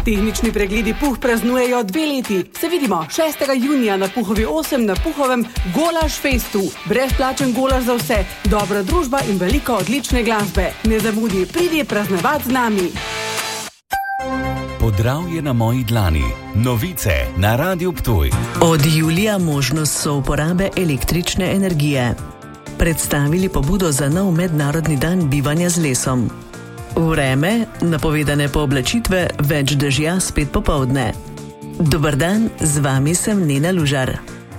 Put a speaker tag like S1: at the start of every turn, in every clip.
S1: Tehnični pregledi Puh praznujejo 2 leti. Se vidimo 6. junija na Puhovi 8 na Puhovem Golaž Festu. Brezplačen golaž za vse, dobra družba in veliko odlične glasbe. Ne zamudi, pridi praznovati z nami.
S2: Podravje na moji dlani. Novice na Radiu Ptuj.
S3: Od julija možnost souporabe električne energije. Predstavili pobudo za nov mednarodni dan bivanja z lesom. Vreme, napovedane pooblačitve, več dežja spet popoldne. Dober dan, z vami sem Nena Lužar.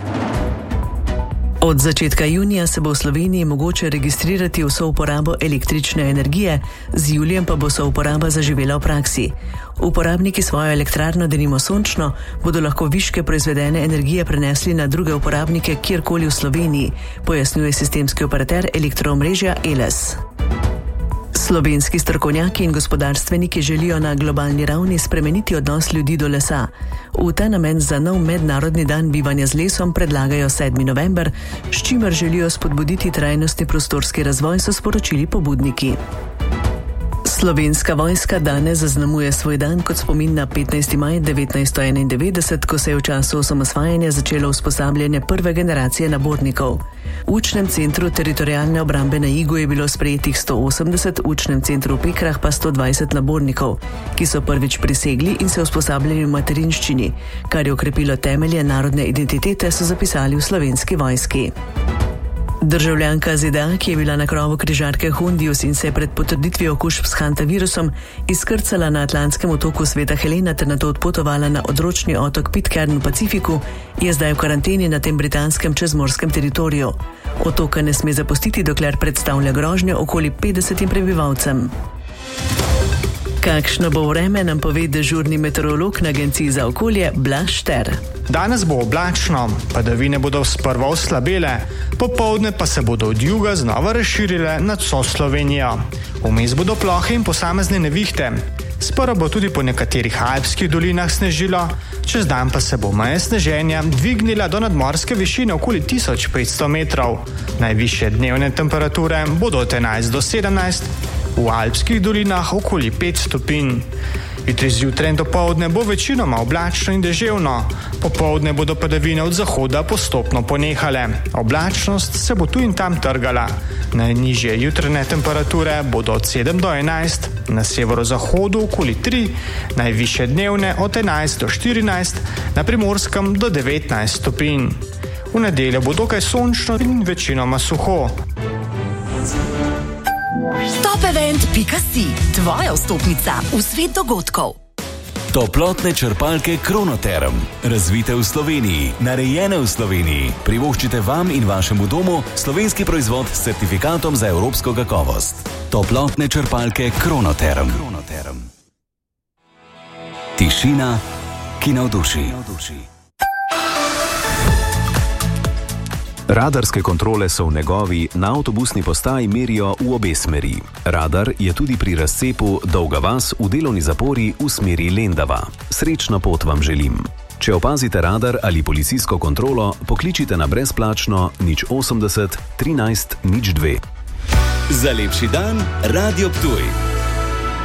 S3: Od začetka junija se bo v Sloveniji mogoče registrirati v souporabo električne energije, z julijem pa bo souporaba zaživela v praksi. Uporabniki svojo elektrarno, denimo sončno, bodo lahko viške proizvedene energije prenesli na druge uporabnike kjerkoli v Sloveniji, pojasnjuje sistemski operater elektroomrežja Eles. Slovenski strokovnjaki in gospodarstveniki želijo na globalni ravni spremeniti odnos ljudi do lesa. V ta namen za nov mednarodni dan bivanja z lesom predlagajo 7. november, s čimer želijo spodbuditi trajnostni prostorski razvoj, so sporočili pobudniki. Slovenska vojska danes zaznamuje svoj dan kot spomin na 15. maj 1991, ko se je v času osamosvajanja začelo usposabljanje prve generacije nabornikov. V učnem centru teritorialne obrambe na Igu je bilo sprejetih 180, v učnem centru v Pekrah pa 120 nabornikov, ki so prvič prisegli in se usposabljali v materinščini, kar je okrepilo temelje narodne identitete, so zapisali v Slovenski vojski. Državljanka ZDA, ki je bila na krovu križarke Hondius in se je pred potrditvijo okužb s hantavirusom izkrcala na Atlantskem otoku Sveta Helena ter nato odpotovala na odročni otok Pitcairn v Pacifiku, je zdaj v karanteni na tem britanskem čezmorskem teritoriju. Otoka ne sme zapustiti, dokler predstavlja grožnjo okoli 50 prebivalcem. Kakšno bo vreme, nam pove dežurni meteorolog na Agenciji za okolje Blaž Šter.
S4: Danes bo oblačno, padavine bodo sprva oslabele, popoldne pa se bodo od juga znova razširile nad vso Slovenijo. Vmes bodo plohe in posamezne nevihte. Sprva bo tudi po nekaterih alpskih dolinah snežilo, čez dan pa se bo meja sneženja dvignila do nadmorske višine okoli 1500 metrov. Najvišje dnevne temperature bodo od 11 do 17, v alpskih dolinah okoli 5 stopinj. Jutri zjutraj in dopoldne bo večinoma oblačno in deževno. Popoldne bodo padavine od zahoda postopno ponehale. Oblačnost se bo tu in tam trgala. Najnižje jutranje temperature bodo od 7 do 11, na severozahodu okoli 3, najvišje dnevne od 11 do 14, na Primorskem do 19 stopinj. V nedeljo bo dokaj sončno in večinoma suho.
S5: Topevent.si, tvoja vstopnica v svet dogodkov.
S2: Toplotne črpalke Kronoterm. Razvite v Sloveniji, narejene v Sloveniji. Privoščite vam in vašemu domu slovenski proizvod s certifikatom za evropsko kakovost. Toplotne črpalke Kronoterm. Tišina, ki navduši.
S6: Radarske kontrole so v Negovi na avtobusni postaji merijo v obe smeri. Radar je tudi pri razcepu Dolga vas v delovni zapori v smeri Lendava. Srečno pot vam želim. Če opazite radar ali policijsko kontrolo, pokličite na brezplačno 080 13 02.
S2: Za lepši dan, Radio Ptuj.